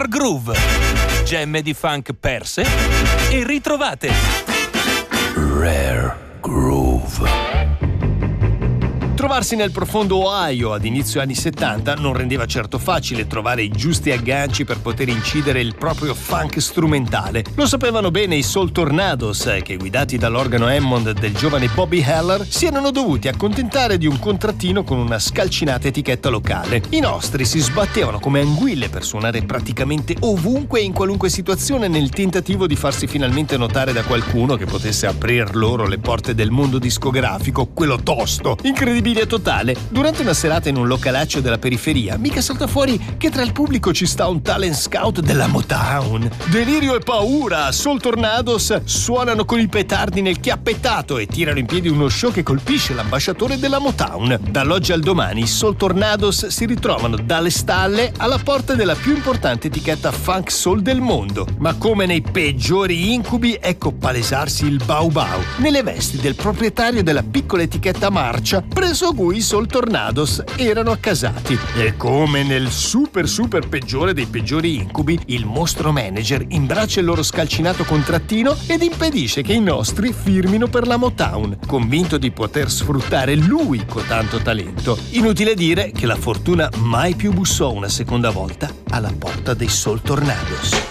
Rare Groove. Gemme di funk perse e ritrovate. Rare Groove. Trovarsi nel profondo Ohio ad inizio anni 70 non rendeva certo facile trovare i giusti agganci per poter incidere il proprio funk strumentale. Lo sapevano bene i Soul Tornadoes, che guidati dall'organo Hammond del giovane Bobby Heller si erano dovuti accontentare di un contrattino con una scalcinata etichetta locale. I nostri si sbattevano come anguille per suonare praticamente ovunque e in qualunque situazione nel tentativo di farsi finalmente notare da qualcuno che potesse aprir loro le porte del mondo discografico, quello tosto, incredibile e totale. Durante una serata in un localaccio della periferia, mica salta fuori che tra il pubblico ci sta un talent scout della Motown. Delirio e paura, Soul Tornadoes suonano con i petardi nel chiappettato e tirano in piedi uno show che colpisce l'ambasciatore della Motown. Dall'oggi al domani, i Soul Tornadoes si ritrovano dalle stalle alla porta della più importante etichetta funk soul del mondo. Ma come nei peggiori incubi, ecco palesarsi il Bau Bau nelle vesti del proprietario della piccola etichetta Marcia, preso a cui i Soul Tornadoes erano accasati. E come nel super peggiore dei peggiori incubi, il mostro manager imbraccia il loro scalcinato contrattino ed impedisce che i nostri firmino per la Motown, convinto di poter sfruttare lui con tanto talento. Inutile dire che la fortuna mai più bussò una seconda volta alla porta dei Soul Tornadoes.